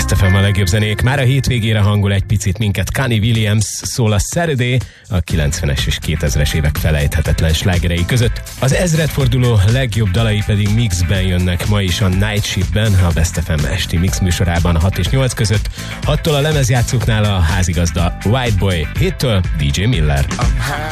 Best FM a legjobb zenék. Már a hétvégére hangol egy picit minket. Connie Williams szól a Saturday, a 90-es és 2000-es évek felejthetetlen slágerei között. Az ezredforduló legjobb dalai pedig mixben jönnek ma is a Night Shiftben, a Best FM esti mix műsorában 6 és 8 között. 6-tól a lemezjátszóknál a házigazda White Boy, 7-től DJ Miller.